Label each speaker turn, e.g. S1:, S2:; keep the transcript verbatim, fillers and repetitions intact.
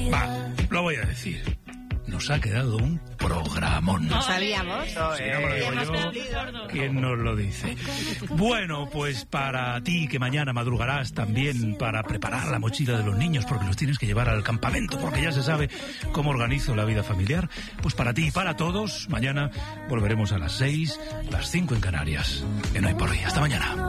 S1: Va, lo voy a decir. Nos ha quedado un programón.
S2: ¿No sabíamos?
S1: Sí, no me lo digo yo. ¿Quién nos lo dice? Bueno, pues para ti que mañana madrugarás también para preparar la mochila de los niños porque los tienes que llevar al campamento porque ya se sabe cómo organizo la vida familiar, pues para ti y para todos, mañana volveremos a las seis, las cinco en Canarias. Que no hay por hoy. Hasta mañana.